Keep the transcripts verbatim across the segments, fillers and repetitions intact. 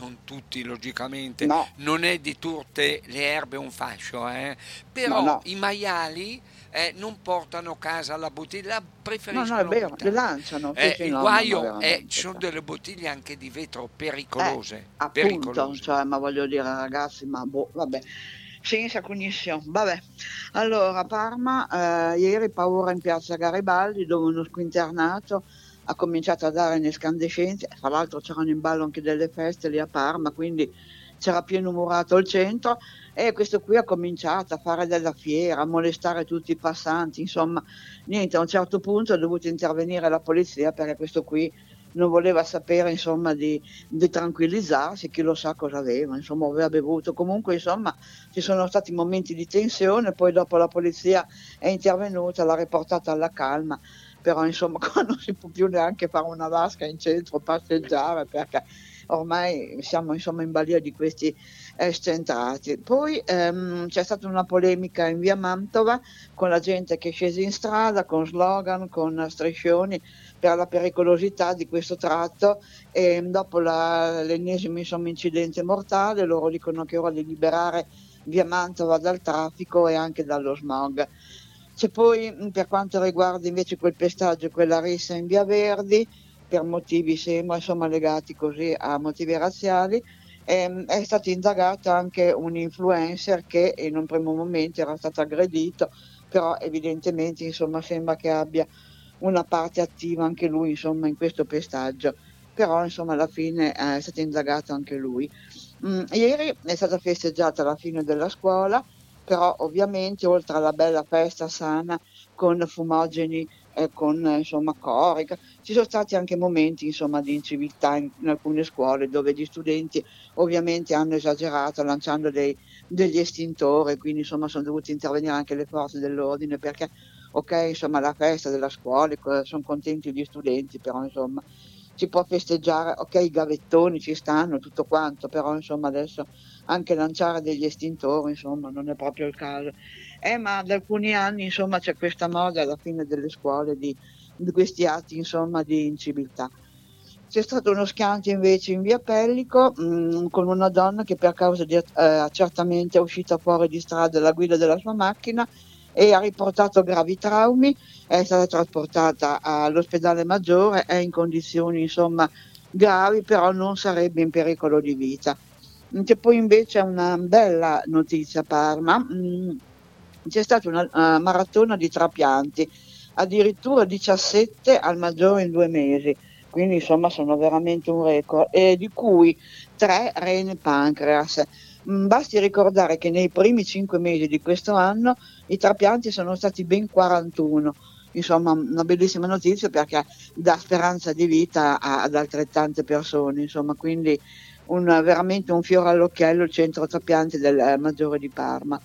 non tutti logicamente, No, non è di tutte le erbe un fascio, eh, no, però no, i maiali eh, non portano a casa la bottiglia, la no, no, è preferiscono vero, le buttare. lanciano, sì, Eh, sì, il no, ma, ma guaio è, ci veramente, sono cioè. delle bottiglie anche di vetro Eh, pericolose, appunto, pericolose. cioè, ma voglio dire, ragazzi, ma boh, vabbè, senza cognizione, vabbè. Allora, Parma, eh, ieri paura in piazza Garibaldi, dove uno squinternato ha cominciato a dare in escandescenze, fra l'altro c'erano in ballo anche delle feste lì a Parma, quindi c'era pieno murato il centro, e questo qui ha cominciato a fare della fiera, a molestare tutti i passanti, insomma, niente, a un certo punto è dovuta intervenire la polizia perché questo qui non voleva sapere, insomma, di di tranquillizzarsi, chi lo sa cosa aveva, insomma aveva bevuto. Comunque, insomma, ci sono stati momenti di tensione, poi dopo la polizia è intervenuta, l'ha riportata alla calma, però insomma qua non si può più neanche fare una vasca in centro, passeggiare, perché ormai siamo insomma in balia di questi scentrati. Poi ehm, c'è stata una polemica in via Mantova con la gente che è scesa in strada, con slogan, con striscioni per la pericolosità di questo tratto, e dopo la, l'ennesimo insomma, incidente mortale loro dicono che è ora di liberare via Mantova dal traffico e anche dallo smog. C'è poi mh, per quanto riguarda invece quel pestaggio, quella rissa in via Verdi, per motivi sembra insomma legati così a motivi razziali, ehm, è stato indagato anche un influencer che in un primo momento era stato aggredito, però evidentemente insomma sembra che abbia una parte attiva anche lui insomma in questo pestaggio, però insomma alla fine eh, è stato indagato anche lui. Mm, ieri è stata festeggiata la fine della scuola, però ovviamente oltre alla bella festa sana con fumogeni e con eh, insomma cori, ci sono stati anche momenti insomma di inciviltà in, in alcune scuole dove gli studenti ovviamente hanno esagerato lanciando dei, degli estintori, quindi insomma sono dovute intervenire anche le forze dell'ordine perché ok, insomma, la festa della scuola, sono contenti gli studenti, però insomma si può festeggiare, ok, i gavettoni ci stanno, tutto quanto, però insomma adesso anche lanciare degli estintori, insomma, non è proprio il caso. Eh, ma da alcuni anni, insomma, c'è questa moda alla fine delle scuole di, di questi atti, insomma, di inciviltà. C'è stato uno schianto invece in via Pellico mh, con una donna che per causa di eh, accertamento è uscita fuori di strada alla guida della sua macchina e ha riportato gravi traumi, è stata trasportata all'ospedale maggiore, è in condizioni insomma gravi, però non sarebbe in pericolo di vita. C'è poi invece una bella notizia a Parma, mh, c'è stata una uh, maratona di trapianti, addirittura diciassette al maggiore in due mesi, quindi insomma sono veramente un record, e di cui tre rene e pancreas. Mm, Basti ricordare che nei primi cinque mesi di questo anno i trapianti sono stati ben quarantuno. Insomma, una bellissima notizia perché dà speranza di vita a- ad altrettante persone, insomma, quindi un, veramente un fiore all'occhiello il centro trapianti del eh, Maggiore di Parma.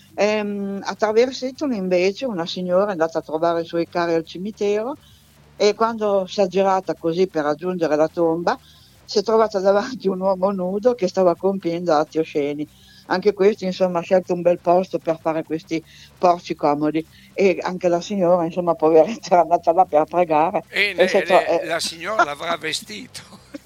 Ehm, a Traversetto invece una signora è andata a trovare i suoi cari al cimitero e quando si è girata così per raggiungere la tomba si è trovata davanti un uomo nudo che stava compiendo atti osceni. Anche questo, insomma, ha scelto un bel posto per fare questi porci comodi, e anche la signora, insomma, poveretta, era andata là per pregare E e si è, ne- tro- le- eh, la signora l'avrà vestito.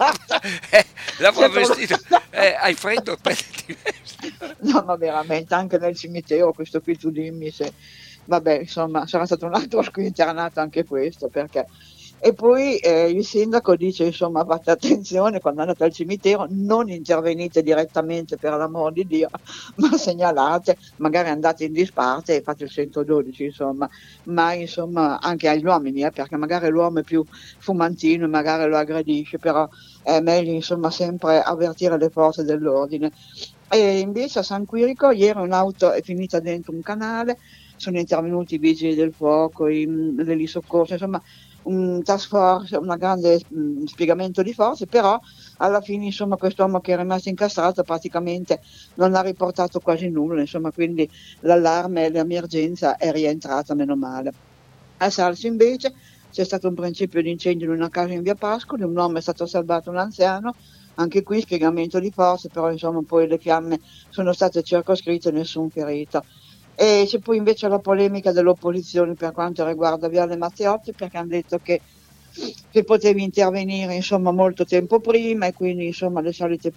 Eh, si l'avrà è vestito. trovata. Eh, hai freddo? Prenditi vestito. No, ma veramente, anche nel cimitero, questo qui tu dimmi se... Vabbè, insomma, sarà stato un altro squinternato anche questo, perché... E poi eh, il sindaco dice, insomma, fate attenzione quando andate al cimitero, non intervenite direttamente per l'amor di Dio, ma segnalate, magari andate in disparte e fate il centododici, insomma, ma insomma anche agli uomini, eh, perché magari l'uomo è più fumantino e magari lo aggredisce, però è meglio insomma sempre avvertire le forze dell'ordine. E invece a San Quirico ieri un'auto è finita dentro un canale, sono intervenuti i vigili del fuoco, i, le soccorso, insomma un task force, un grande mh, spiegamento di forze, però alla fine insomma quest'uomo che è rimasto incastrato praticamente non ha riportato quasi nulla, insomma quindi l'allarme e l'emergenza è rientrata meno male. A Salso invece c'è stato un principio di incendio in una casa in via Pascoli, un uomo è stato salvato, un anziano, anche qui spiegamento di forze, però insomma poi le fiamme sono state circoscritte e nessun ferito. E c'è poi invece la polemica dell'opposizione per quanto riguarda Viale Matteotti, perché hanno detto che, che potevi intervenire insomma molto tempo prima e quindi insomma le solite